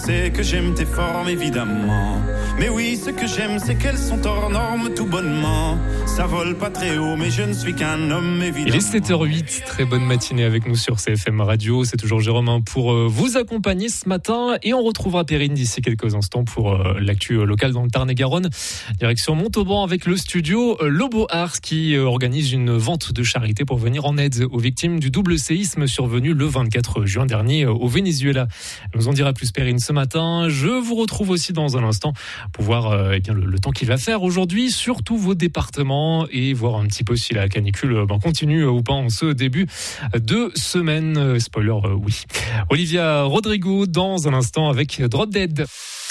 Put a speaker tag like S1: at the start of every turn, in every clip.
S1: C'est que j'aime tes formes évidemment. Mais oui, ce que j'aime c'est qu'elles sont hors normes tout bonnement. Ça vole pas très haut mais je ne suis qu'un homme évidemment.
S2: Il est 7h08, très bonne matinée avec nous sur CFM Radio. C'est toujours Jérôme pour vous accompagner ce matin. Et on retrouvera Perrine d'ici quelques instants pour l'actu locale dans le Tarn-et-Garonne. Direction Montauban avec le studio Lobo Arts qui organise une vente de charité pour venir en aide aux victimes du double séisme survenu le 24 juin dernier au Venezuela. Nous en dira plus Perrine ce matin. Je vous retrouve aussi dans un instant pour voir le temps qu'il va faire aujourd'hui sur tous vos départements et voir un petit peu si la canicule continue ou pas en ce début de semaine. Spoiler, oui. Olivia Rodrigo dans un instant avec Drop Dead.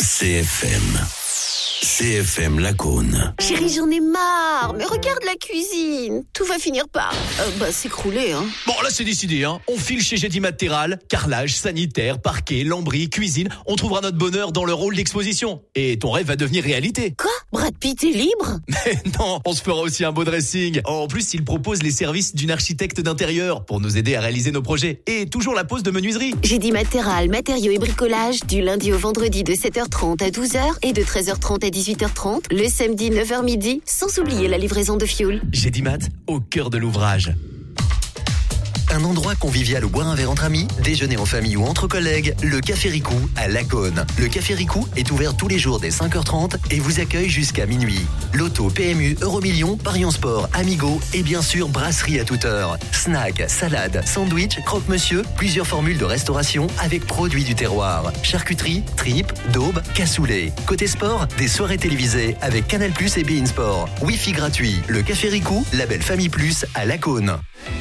S3: CFM Lacaune.
S4: Chérie, j'en ai marre. Mais regarde la cuisine. Tout va finir par s'écrouler. Hein.
S5: Bon, là, c'est décidé. On file chez Gédi Matériel. Carrelage, sanitaire, parquet, lambris, cuisine. On trouvera notre bonheur dans leur rôle d'exposition. Et ton rêve va devenir réalité.
S4: Quoi ? Brad Pitt est libre ?
S5: Mais non, on se fera aussi un beau dressing. En plus, il propose les services d'une architecte d'intérieur pour nous aider à réaliser nos projets. Et toujours la pose de menuiserie.
S4: Gédi Matériel, matériaux et bricolage, du lundi au vendredi de 7h30 à 12h et de 13h30 à 18h30, le samedi 9h midi, sans oublier la livraison de fioul.
S5: Gédi Mat, au cœur de l'ouvrage.
S3: Un endroit convivial où boire un verre entre amis, déjeuner en famille ou entre collègues, le Café Ricou à Lacaune. Le Café Ricou est ouvert tous les jours dès 5h30 et vous accueille jusqu'à minuit. Loto, PMU, Euromillions, Parions Sport, Amigo et bien sûr brasserie à toute heure. Snack, salade, sandwich, croque-monsieur, plusieurs formules de restauration avec produits du terroir. Charcuterie, tripes, daube, cassoulet. Côté sport, des soirées télévisées avec Canal+ et beIN Sport. Wi-Fi gratuit. Le Café Ricou, label Famille Plus à Lacaune.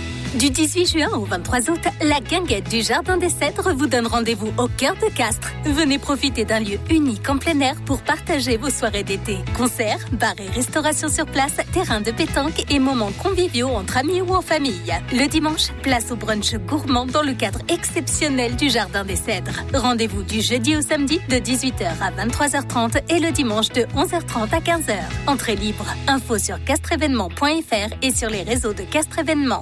S6: Du 18 juin au 23 août, la guinguette du Jardin des Cèdres vous donne rendez-vous au cœur de Castres. Venez profiter d'un lieu unique en plein air pour partager vos soirées d'été. Concerts, bars et restauration sur place, terrain de pétanque et moments conviviaux entre amis ou en famille. Le dimanche, place au brunch gourmand dans le cadre exceptionnel du Jardin des Cèdres. Rendez-vous du jeudi au samedi de 18h à 23h30 et le dimanche de 11h30 à 15h. Entrée libre. Info sur castreévénement.fr et sur les réseaux de Castres Événements.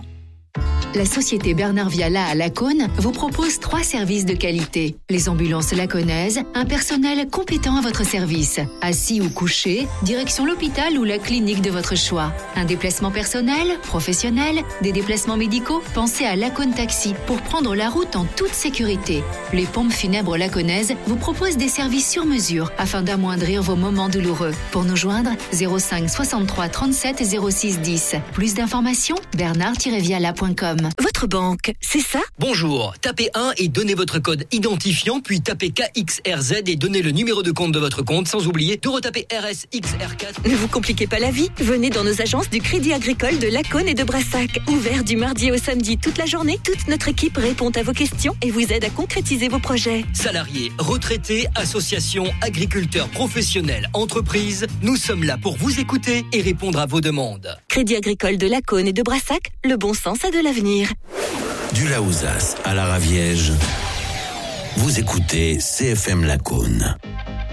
S7: La société Bernard Viala à Lacaune vous propose 3 services de qualité. Les ambulances lacaunaises, un personnel compétent à votre service. Assis ou couché, direction l'hôpital ou la clinique de votre choix. Un déplacement personnel, professionnel, des déplacements médicaux, pensez à Lacaune Taxi pour prendre la route en toute sécurité. Les pompes funèbres lacaunaises vous proposent des services sur mesure afin d'amoindrir vos moments douloureux. Pour nous joindre, 05 63 37 06 10. Plus d'informations, bernard-viala.com.
S8: Votre banque, c'est ça ?
S9: Bonjour, tapez 1 et donnez votre code identifiant, puis tapez KXRZ et donnez le numéro de compte de votre compte, sans oublier de retaper RSXR4.
S8: Ne vous compliquez pas la vie, venez dans nos agences du Crédit Agricole de Lacaune et de Brassac. Ouvert du mardi au samedi toute la journée, toute notre équipe répond à vos questions et vous aide à concrétiser vos projets.
S9: Salariés, retraités, associations, agriculteurs, professionnels, entreprises, nous sommes là pour vous écouter et répondre à vos demandes.
S8: Crédit Agricole de Lacaune et de Brassac, le bon sens a de l'avenir.
S3: Du Laouzas à la Raviège, vous écoutez CFM Lacaune.